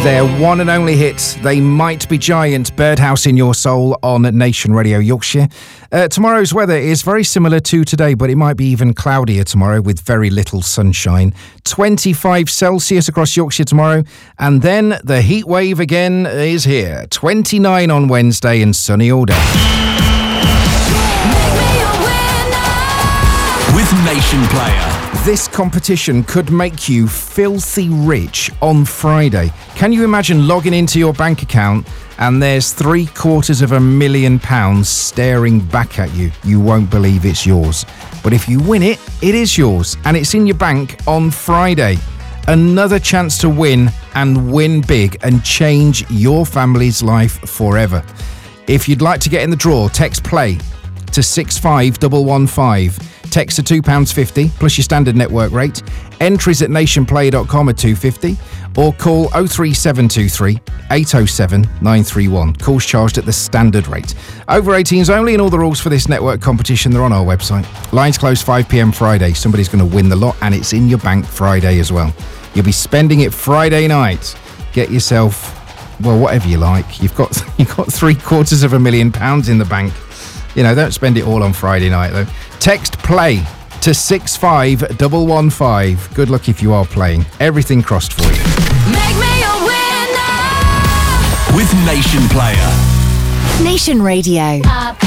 Their one and only hit, They Might Be Giant, Birdhouse in Your Soul on Nation Radio Yorkshire. Tomorrow's weather is very similar to today, but it might be even cloudier tomorrow with very little sunshine. 25 Celsius across Yorkshire tomorrow, and then the heat wave again is here. 29 on Wednesday and sunny all day. With Nation Player. This competition could make you filthy rich on Friday. Can you imagine logging into your bank account and there's £750,000 staring back at you? You won't believe it's yours. But if you win it, it is yours and it's in your bank on Friday. Another chance to win and win big and change your family's life forever. If you'd like to get in the draw, text PLAY to 65115. Text to £2.50 plus your standard network rate. Entries at nationplay.com are £2.50 or call 03723 807 931. Calls charged at the standard rate. Over 18s only, and all the rules for this network competition, they're on our website. Lines close 5 p.m. Friday. Somebody's going to win the lot and it's in your bank Friday as well. You'll be spending it Friday night. Get yourself, well, whatever you like. You've got £750,000 in the bank. You know, don't spend it all on Friday night, though. Text PLAY to 65115. Good luck if you are playing. Everything crossed for you. Make me a winner with Nation Player. Nation Radio.